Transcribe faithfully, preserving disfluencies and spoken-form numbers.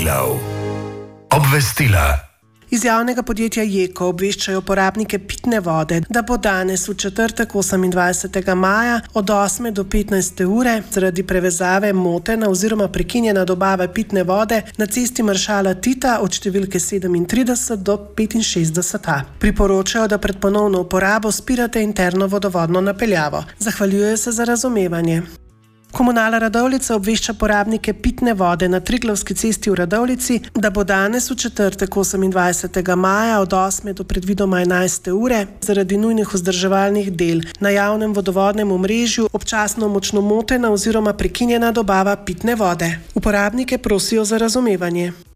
Triglav. Obvestila. Iz javnega podjetja Jeko obveščajo uporabnike pitne vode, da bo danes v četrtek osemindvajsetega maja od osme do petnajste ure zaradi prevezave motena oziroma prekinjena dobave pitne vode na cesti Maršala Tita od številke sedemintrideset do petinšestdeset A. Priporočajo, da pred ponovno uporabo spirate interno vodovodno napeljavo. Zahvaljujejo se za razumevanje. Komunala Radovljica obvešča porabnike pitne vode na Triglavski cesti v Radovljici, da bo danes v četrtek osemindvajsetega maja od osme do predvidoma enajste ure zaradi nujnih vzdrževalnih del na javnem vodovodnem omrežju občasno močno motena oziroma prekinjena dobava pitne vode. Uporabnike prosijo za razumevanje.